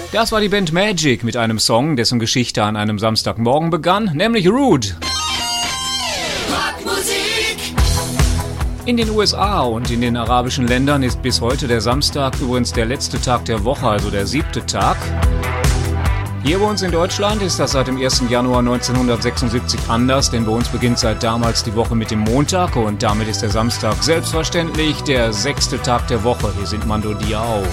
Das war die Band Magic mit einem Song, dessen Geschichte an einem Samstagmorgen begann, nämlich Rude. In den USA und in den arabischen Ländern ist bis heute der Samstag übrigens der letzte Tag der Woche, also der 7. Tag. Hier bei uns in Deutschland ist das seit dem 1. Januar 1976 anders, denn bei uns beginnt seit damals die Woche mit dem Montag und damit ist der Samstag selbstverständlich der 6. Tag der Woche. Wir sind Mando Diao.